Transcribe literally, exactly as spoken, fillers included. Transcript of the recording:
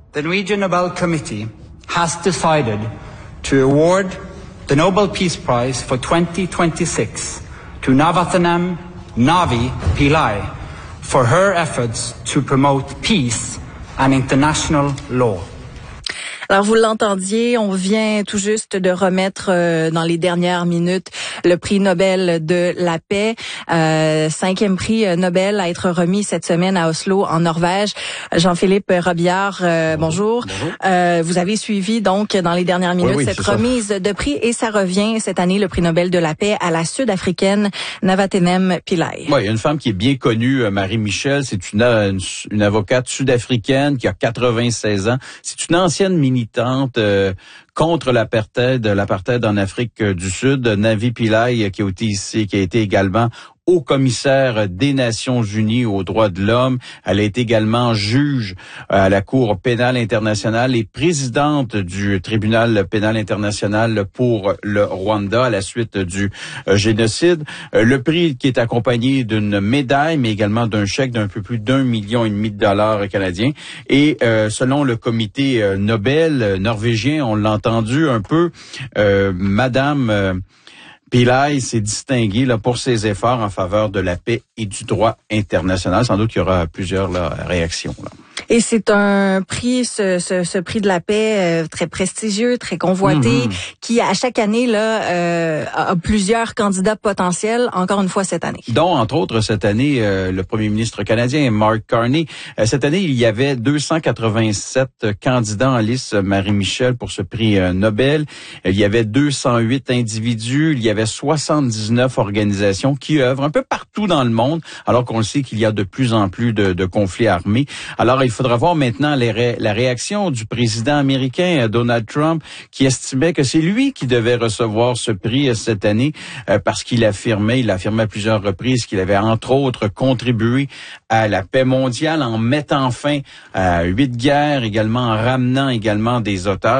The Norwegian Nobel Committee has decided to award the Nobel Peace Prize for twenty twenty-six to Navathanam Navi Pillai for her efforts to promote peace and international law. Alors, vous l'entendiez, on vient tout juste de remettre euh, dans les dernières minutes le prix Nobel de la paix, euh, cinquième prix Nobel à être remis cette semaine à Oslo, en Norvège. Jean-Philippe Robillard, euh, bonjour. bonjour. Euh, vous avez suivi donc dans les dernières minutes oui, oui, cette remise ça. de prix et ça revient cette année, le prix Nobel de la paix, à la Sud-Africaine Navathanem Pillai. Oui, il y a une femme qui est bien connue, Marie Michel. C'est une, une, une avocate sud-africaine qui a quatre-vingt-seize ans. C'est une ancienne militante Euh, contre l'apartheid, l'apartheid en Afrique du Sud. Navi Pillai, qui a été ici, qui a été également haut commissaire des Nations Unies aux droits de l'homme. Elle a été également juge à la Cour pénale internationale et présidente du tribunal pénal international pour le Rwanda à la suite du euh, génocide. Euh, le prix qui est accompagné d'une médaille, mais également d'un chèque d'un peu plus d'un million et demi de dollars canadiens. Et euh, selon le comité euh, Nobel euh, norvégien, on l'a entendu un peu, euh, Madame euh, Pillai s'est distinguée là, pour ses efforts en faveur de la paix et du droit international. Sans doute qu'il y aura plusieurs là, réactions. Là. Et c'est un prix, ce, ce, ce prix de la paix euh, très prestigieux, très convoité, mm-hmm. qui à chaque année là euh, a plusieurs candidats potentiels. Encore une fois cette année. Dont entre autres cette année euh, le premier ministre canadien Mark Carney. Euh, cette année il y avait deux cent quatre-vingt-sept candidats en lice, Marie Michel, pour ce prix euh, Nobel. Il y avait deux cent huit individus. Il y avait soixante-dix-neuf organisations qui œuvrent un peu partout dans le monde, alors qu'on le sait qu'il y a de plus en plus de, de conflits armés. Alors il faudra voir maintenant les ré- la réaction du président américain Donald Trump, qui estimait que c'est lui qui devait recevoir ce prix cette année euh, parce qu'il affirmait, il affirmait à plusieurs reprises qu'il avait entre autres contribué à la paix mondiale en mettant fin à huit guerres, également en ramenant également des otages.